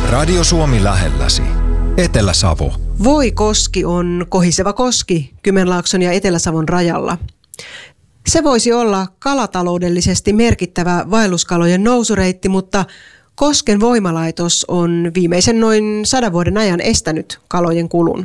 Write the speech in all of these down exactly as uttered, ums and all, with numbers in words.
Radio Suomi lähelläsi. Etelä-Savo. Voikoski on kohiseva koski Kymenlaakson ja Etelä-Savon rajalla. Se voisi olla kalataloudellisesti merkittävä vaelluskalojen nousureitti, mutta kosken voimalaitos on viimeisen noin sadan vuoden ajan estänyt kalojen kulun.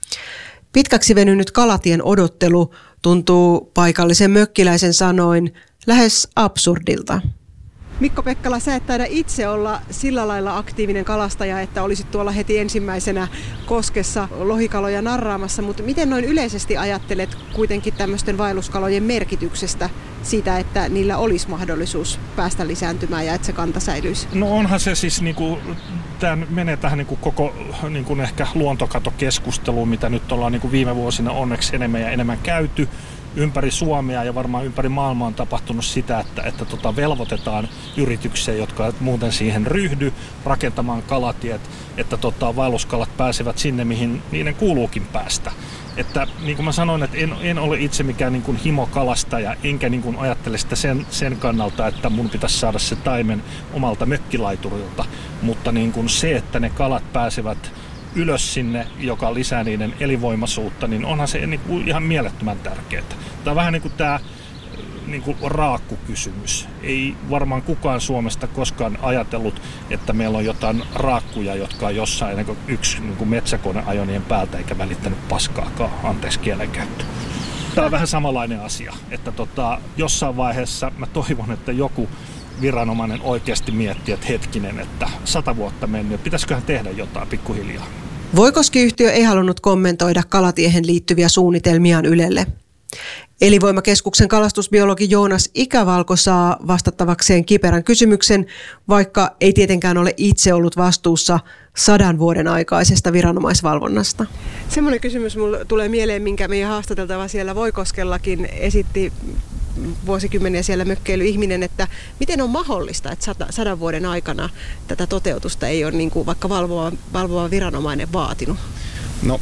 Pitkäksi venynyt kalatien odottelu tuntuu paikallisen mökkiläisen sanoin lähes absurdilta. Mikko Pekkala, sä et taida itse olla sillä lailla aktiivinen kalastaja, että olisit tuolla heti ensimmäisenä koskessa lohikaloja narraamassa, mutta miten noin yleisesti ajattelet kuitenkin tämmöisten vaelluskalojen merkityksestä siitä, että niillä olisi mahdollisuus päästä lisääntymään ja että se kanta säilyisi? No onhan se siis, niinku, tämä menee tähän niinku koko niinku ehkä luontokatokeskusteluun, mitä nyt ollaan niinku viime vuosina onneksi enemmän ja enemmän käyty. Ympäri Suomea ja varmaan ympäri maailmaa on tapahtunut sitä, että, että tota velvoitetaan yrityksiä, jotka muuten siihen ryhdy, rakentamaan kalatiet, että tota, vaelluskalat pääsevät sinne, mihin niiden kuuluukin päästä. Että niin kuin mä sanoin, että en, en ole itse mikään niin kuin himokalastaja, enkä niin kuin ajattele sitä sen, sen kannalta, että mun pitäisi saada se taimen omalta mökkilaiturilta, mutta niin kuin se, että ne kalat pääsevät ylös sinne, joka lisää niiden elinvoimaisuutta, niin onhan se niin kuin ihan mielettömän tärkeää. Tämä on vähän niin kuin tämä niin kuin raakkukysymys. Ei varmaan kukaan Suomesta koskaan ajatellut, että meillä on jotain raakkuja, jotka on jossain ennen kuin yksi niin kuin metsäkone ajonien päältä eikä välittänyt paskaakaan, anteeksi kielenkäyttö. Tämä on vähän samanlainen asia, että tota, jossain vaiheessa mä toivon, että joku viranomainen oikeasti miettii, että hetkinen, että sata vuotta mennyt, pitäisiköhän tehdä jotain pikkuhiljaa. Voikoski-yhtiö ei halunnut kommentoida kalatiehen liittyviä suunnitelmiaan Ylelle. Elinvoimakeskuksen kalastusbiologi Joonas Ikävalko saa vastattavakseen kiperän kysymyksen, vaikka ei tietenkään ole itse ollut vastuussa sadan vuoden aikaisesta viranomaisvalvonnasta. Semmoinen kysymys mulle tulee mieleen, minkä meidän haastateltava siellä Voikoskellakin esitti vuosikymmeniä siellä mökkeilyihminen, että miten on mahdollista, että sadan vuoden aikana tätä toteutusta ei ole niin kuin vaikka valvova, valvova viranomainen vaatinut? No,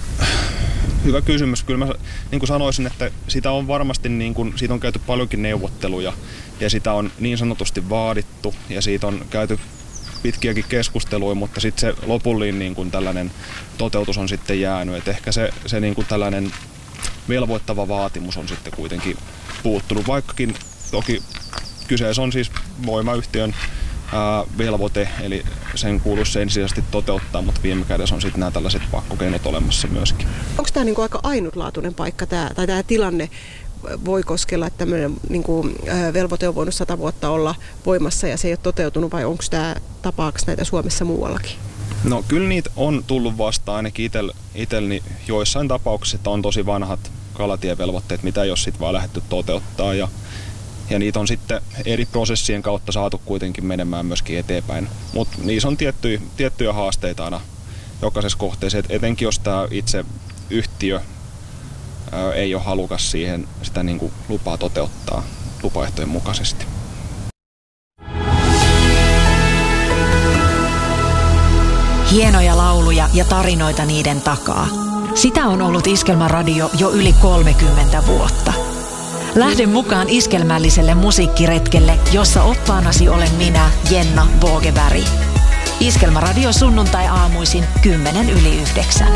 hyvä kysymys. Kyllä mä niin kuin sanoisin, että sitä on varmasti, niin kuin, siitä on käyty paljonkin neuvotteluja ja sitä on niin sanotusti vaadittu ja siitä on käyty pitkiäkin keskusteluja, mutta sitten se lopullinen niin kuin tällainen toteutus on sitten jäänyt. Et ehkä se, se niin kuin tällainen velvoittava vaatimus on sitten kuitenkin puuttunut, vaikkakin toki kyseessä on siis voimayhtiön ää, velvoite, eli sen kuuluisi se ensisijaisesti toteuttaa, mutta viime kädessä on sitten nämä tällaiset pakkokeinot olemassa myöskin. Onko tämä niinku aika ainutlaatuinen paikka tää, tai tämä tilanne Voikoskella, että tämmöinen niinku, velvoite on voinut sata vuotta olla voimassa ja se ei ole toteutunut, vai onko tämä tapaaksi näitä Suomessa muuallakin? No kyllä niitä on tullut vastaan ainakin itselleni joissain tapauksissa, että on tosi vanhat kalatievelvoitteet, mitä ei ole sitten vaan lähdetty toteuttaa ja, ja niitä on sitten eri prosessien kautta saatu kuitenkin menemään myöskin eteenpäin. Mutta niissä on tiettyjä, tiettyjä haasteita aina jokaisessa kohteessa, et etenkin jos tämä itse yhtiö ää, ei ole halukas siihen sitä niin kuin lupaa toteuttaa lupaehtojen mukaisesti. Hienoja lauluja ja tarinoita niiden takaa. Sitä on ollut Iskelmäradio jo yli kolmekymmentä vuotta. Lähde mukaan iskelmälliselle musiikkiretkelle, jossa oppaanasi olen minä, Jenna Vågeberg. Iskelmäradio sunnuntai-aamuisin kymmenen yli yhdeksän.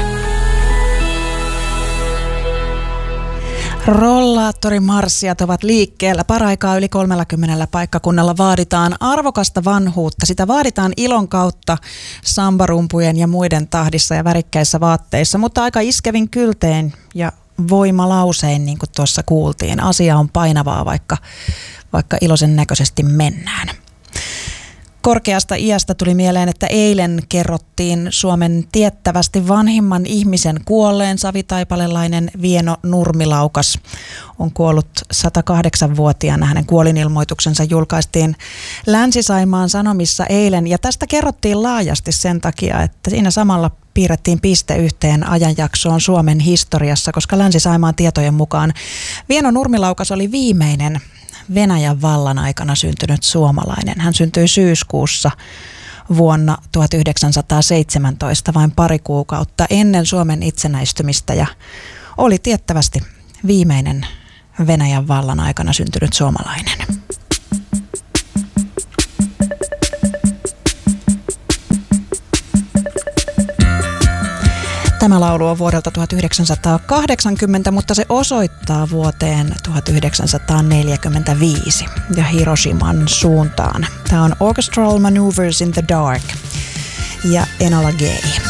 Rollaattorimarssijat ovat liikkeellä. Paraikaa yli kolmellakymmenellä paikkakunnalla vaaditaan arvokasta vanhuutta. Sitä vaaditaan ilon kautta sambarumpujen ja muiden tahdissa ja värikkäissä vaatteissa, mutta aika iskevin kylteen ja voimalausein, niin kuin tuossa kuultiin. Asia on painavaa, vaikka, vaikka iloisen näköisesti mennään. Korkeasta iästä tuli mieleen, että eilen kerrottiin Suomen tiettävästi vanhimman ihmisen kuolleen. Savitaipalelainen Vieno Nurmilaukas on kuollut sata kahdeksanvuotiaana. Hänen kuolinilmoituksensa julkaistiin Länsi-Saimaan Sanomissa eilen. Ja tästä kerrottiin laajasti sen takia, että siinä samalla piirrettiin piste yhteen ajanjaksoon Suomen historiassa, koska Länsi-Saimaan tietojen mukaan Vieno Nurmilaukas oli viimeinen Venäjän vallan aikana syntynyt suomalainen. Hän syntyi syyskuussa vuonna tuhatyhdeksänsataaseitsemäntoista, vain pari kuukautta ennen Suomen itsenäistymistä, ja oli tiettävästi viimeinen Venäjän vallan aikana syntynyt suomalainen. Tämä laulu on vuodelta tuhatyhdeksänsataakahdeksankymmentä, mutta se osoittaa vuoteen tuhatyhdeksänsataaneljäkymmentäviisi ja Hiroshiman suuntaan. Tämä on Orchestral Maneuvers in the Dark ja Enola Gay.